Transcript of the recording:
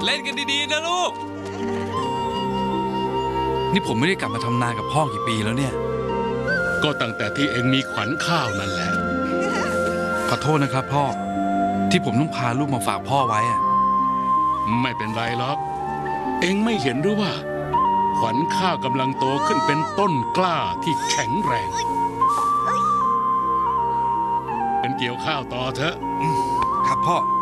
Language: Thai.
เล่นกันดีๆนะลูกนี่ผมไม่ได้กลับมาทำนากับพ่อกี่ปีแล้วเนี่ยก็ตั้งแต่ที่เองมีขวัญข้าวนั่นแหละขอโทษนะครับพ่อที่ผมต้องพาลูกมาฝากพ่อไว้อะไม่เป็นไรหรอกเองไม่เห็นหรือว่าขวัญข้าวกำลังโตขึ้นเป็นต้นกล้าที่แข็งแรงเป็นเกี่ยวข้าวต่อเถอะครับพ่อ